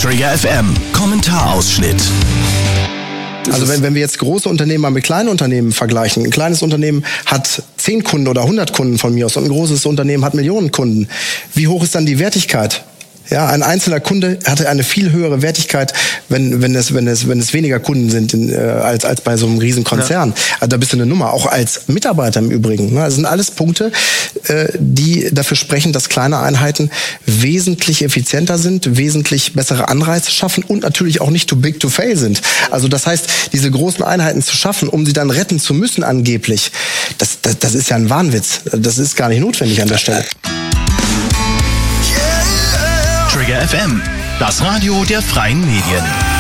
Trigger FM Kommentarausschnitt. Also wenn wir jetzt große Unternehmen mal mit kleinen Unternehmen vergleichen, ein kleines Unternehmen hat 10 Kunden oder 100 Kunden von mir aus und ein großes Unternehmen hat Millionen Kunden. Wie hoch ist dann die Wertigkeit? Ja, ein einzelner Kunde hatte eine viel höhere Wertigkeit, wenn es weniger Kunden sind als bei so einem riesen Konzern. Ja. Also da bist du eine Nummer, auch als Mitarbeiter im Übrigen. Das sind alles Punkte, die dafür sprechen, dass kleine Einheiten wesentlich effizienter sind, wesentlich bessere Anreize schaffen und natürlich auch nicht too big to fail sind. Also das heißt, diese großen Einheiten zu schaffen, um sie dann retten zu müssen angeblich, das ist ja ein Wahnwitz. Das ist gar nicht notwendig an der Stelle. Trigger FM, das Radio der freien Medien.